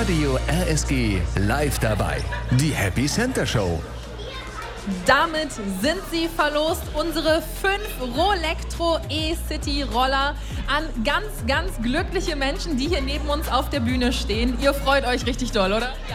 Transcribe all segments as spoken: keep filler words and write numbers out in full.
Radio R S G live dabei. Die Happy Center Show. Damit sind sie verlost, unsere fünf Rolectro E-City Roller an ganz, ganz glückliche Menschen, die hier neben uns auf der Bühne stehen. Ihr freut euch richtig doll, oder? Ja,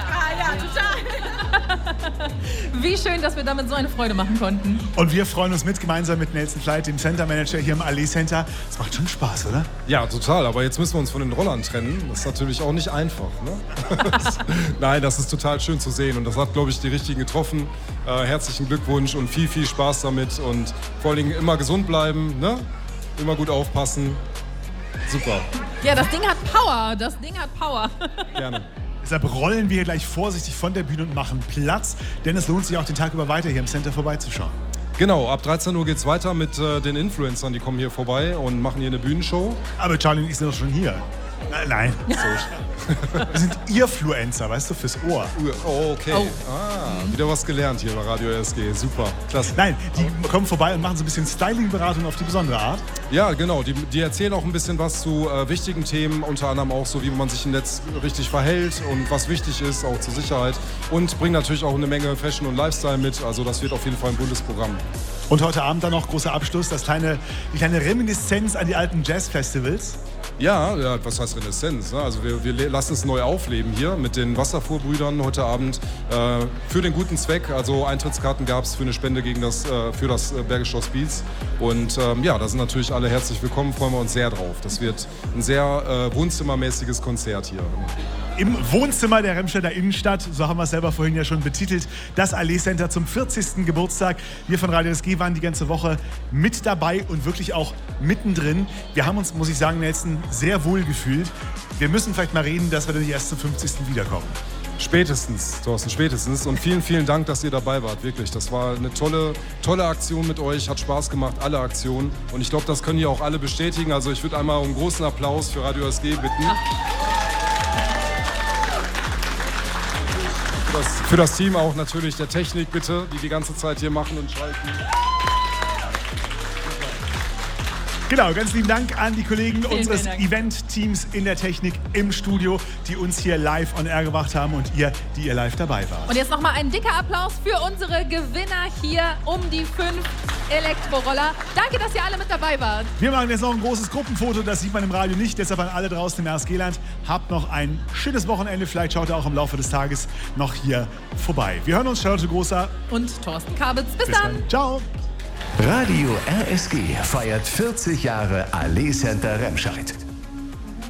ja, total. Wie schön, dass wir damit so eine Freude machen konnten. Und wir freuen uns mit, gemeinsam mit Nelson Flight, dem Center Manager hier im Allee Center. Es macht schon Spaß, oder? Ja, total. Aber jetzt müssen wir uns von den Rollern trennen. Das ist natürlich auch nicht einfach. Ne? Nein, das ist total schön zu sehen. Und das hat, glaube ich, die Richtigen getroffen. Äh, herzlichen Glückwunsch und viel, viel Spaß damit. Und vor allen Dingen immer gesund bleiben, ne? Immer gut aufpassen. Super. Ja, das Ding hat Power. Das Ding hat Power. Gerne. Deshalb rollen wir hier gleich vorsichtig von der Bühne und machen Platz, denn es lohnt sich auch den Tag über weiter hier im Center vorbeizuschauen. Genau, ab dreizehn Uhr geht's weiter mit äh, den Influencern, die kommen hier vorbei und machen hier eine Bühnenshow. Aber Charlie und ich sind doch schon hier. Äh, nein, so. Wir sind Irfluencer, weißt du, fürs Ohr. Oh, okay. Oh. Ah, wieder was gelernt hier bei Radio R S G. Super, klasse. Nein, die kommen vorbei und machen so ein bisschen Styling-Beratung auf die besondere Art. Ja, genau. Die, die erzählen auch ein bisschen was zu äh, wichtigen Themen, unter anderem auch so, wie man sich im Netz richtig verhält und was wichtig ist, auch zur Sicherheit. Und bringen natürlich auch eine Menge Fashion und Lifestyle mit. Also das wird auf jeden Fall ein buntes Programm. Und heute Abend dann noch großer Abschluss, das kleine, die kleine Reminiszenz an die alten Jazz-Festivals. Ja, ja, was heißt Renaissance? Ne? Also wir, wir lassen es neu aufleben hier mit den Wasserfuhrbrüdern heute Abend äh, für den guten Zweck. Also Eintrittskarten gab es für eine Spende gegen das, äh, für das äh, Bergische Hospiz. Und ähm, ja, da sind natürlich alle herzlich willkommen, freuen wir uns sehr drauf. Das wird ein sehr äh, wohnzimmermäßiges Konzert hier. Im Wohnzimmer der Remstedter Innenstadt, so haben wir es selber vorhin ja schon betitelt, das Allee Center zum vierzigsten Geburtstag. Wir von Radio R S G waren die ganze Woche mit dabei und wirklich auch mittendrin. Wir haben uns, muss ich sagen, Nelson, sehr wohl gefühlt. Wir müssen vielleicht mal reden, dass wir dann erst zum fünfzigsten wiederkommen. Spätestens, Thorsten, spätestens. Und vielen, vielen Dank, dass ihr dabei wart. Wirklich, das war eine tolle, tolle Aktion mit euch. Hat Spaß gemacht, alle Aktionen. Und ich glaube, das können hier auch alle bestätigen. Also ich würde einmal um einen großen Applaus für Radio R S G bitten. Für das, für das Team auch natürlich der Technik, bitte, die die ganze Zeit hier machen und schalten. Genau, ganz lieben Dank an die Kollegen Vielen, unseres vielen Dank. Event-Teams in der Technik im Studio, die uns hier live on air gebracht haben und ihr, die ihr live dabei wart. Und jetzt nochmal ein dicker Applaus für unsere Gewinner hier um die fünf Elektroroller. Danke, dass ihr alle mit dabei wart. Wir machen jetzt noch ein großes Gruppenfoto, das sieht man im Radio nicht, deshalb an alle draußen im R S G-Land. Habt noch ein schönes Wochenende, vielleicht schaut ihr auch im Laufe des Tages noch hier vorbei. Wir hören uns, Charlotte Großer. Und Thorsten Kabitz. Bis, Bis dann. dann. Ciao. Radio R S G feiert vierzig Jahre Allee Center Remscheid.